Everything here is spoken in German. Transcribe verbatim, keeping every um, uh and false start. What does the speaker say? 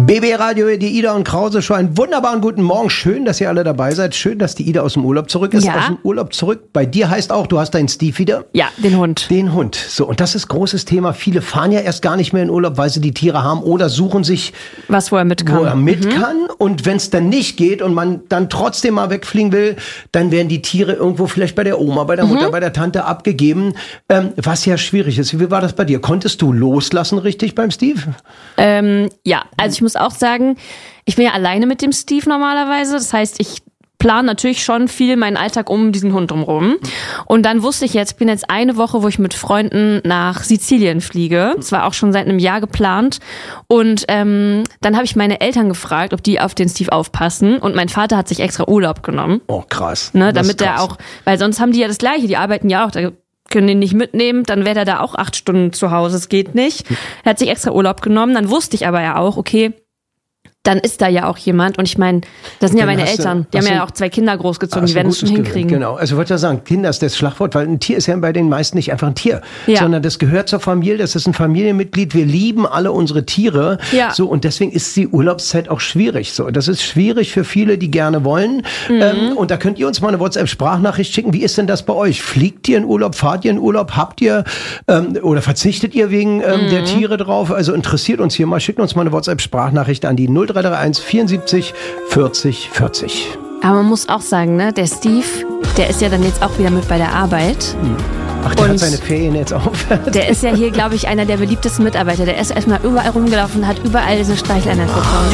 B B Radio, die Ida und Krause Show. Einen wunderbaren guten Morgen. Schön, dass ihr alle dabei seid. Schön, dass die Ida aus dem Urlaub zurück ist. Ja. Aus dem Urlaub zurück. Bei dir heißt auch, du hast deinen Steve wieder. Ja, den Hund. Den Hund. So, und das ist großes Thema. Viele fahren ja erst gar nicht mehr in Urlaub, weil sie die Tiere haben oder suchen sich, was wo er mit kann. wo er mit mhm. kann. Und wenn es dann nicht geht und man dann trotzdem mal wegfliegen will, dann werden die Tiere irgendwo vielleicht bei der Oma, bei der Mutter, mhm. bei der Tante abgegeben. Ähm, was ja schwierig ist. Wie war das bei dir? Konntest du loslassen richtig beim Steve? Ähm, ja, also ich muss auch sagen, ich bin ja alleine mit dem Steve normalerweise. Das heißt, ich plane natürlich schon viel meinen Alltag um diesen Hund drumherum. Und dann wusste ich jetzt, ich bin jetzt eine Woche, wo ich mit Freunden nach Sizilien fliege. Das war auch schon seit einem Jahr geplant. Und ähm, dann habe ich meine Eltern gefragt, ob die auf den Steve aufpassen. Und mein Vater hat sich extra Urlaub genommen. Oh, krass. Ne, damit er auch, weil sonst haben die ja das Gleiche, die arbeiten ja auch, da können den nicht mitnehmen, dann wäre er da auch acht Stunden zu Hause, es geht nicht. Er hat sich extra Urlaub genommen, dann wusste ich aber ja auch, okay, dann ist da ja auch jemand. Und ich meine, das sind ja Dann meine hast du- Eltern. Die hast haben du- ja auch zwei Kinder großgezogen, Hast die du werden es schon Gutes hinkriegen. gewählt. Genau, also ich wollte ja sagen, Kinder ist das Schlagwort, weil ein Tier ist ja bei den meisten nicht einfach ein Tier, Ja. sondern das gehört zur Familie, das ist ein Familienmitglied, wir lieben alle unsere Tiere. Ja. So, und deswegen ist die Urlaubszeit auch schwierig. So, das ist schwierig für viele, die gerne wollen. Mhm. Ähm, und da könnt ihr uns mal eine WhatsApp-Sprachnachricht schicken. Wie ist denn das bei euch? Fliegt ihr in Urlaub, fahrt ihr in Urlaub, habt ihr ähm, oder verzichtet ihr wegen ähm, Mhm. der Tiere drauf? Also interessiert uns hier mal, schickt uns mal eine WhatsApp-Sprachnachricht an die null drei drei eins vierundsiebzig vierzig vierzig. Aber man muss auch sagen, ne, der Steve, der ist ja dann jetzt auch wieder mit bei der Arbeit. Ach, der Und hat seine Ferien jetzt auf. Der ist ja hier, glaube ich, einer der beliebtesten Mitarbeiter. Der ist erstmal überall rumgelaufen und hat überall diese Streichleinheit bekommen.